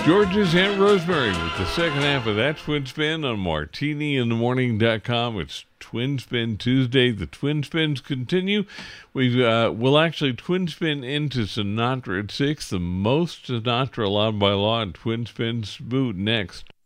George's Aunt Rosemary with the second half of that Twin Spin on MartiniInTheMorning.com. It's Twin Spin Tuesday. The Twin Spins continue. We'll actually Twin Spin into Sinatra at 6. The most Sinatra allowed by law and Twin Spins boot next.